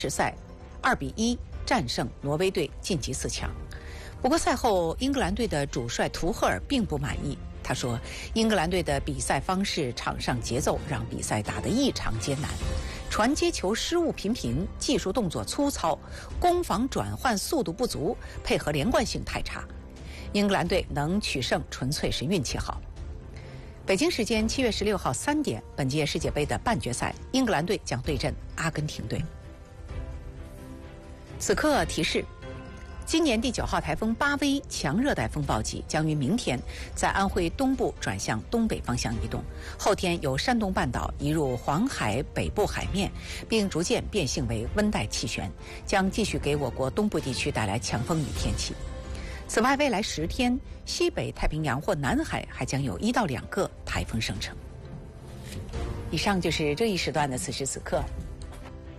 赛2-1战胜挪威队晋级4强。不过赛后，英格兰队的主帅图赫尔并不满意。他说，英格兰队的比赛方式、场上节奏让比赛打得异常艰难，传接球失误频频，技术动作粗糙，攻防转换速度不足，配合连贯性太差。英格兰队能取胜纯粹是运气好。北京时间7月16号3点，本届世界杯的半决赛，英格兰队将对阵阿根廷队。此刻提示：今年第9号台风巴威强热带风暴级将于明天在安徽东部转向东北方向移动，后天由山东半岛移入黄海北部海面，并逐渐变性为温带气旋，将继续给我国东部地区带来强风雨天气。此外，未来10天，西北太平洋或南海还将有1到2个台风生成。以上就是这一时段的此时此刻。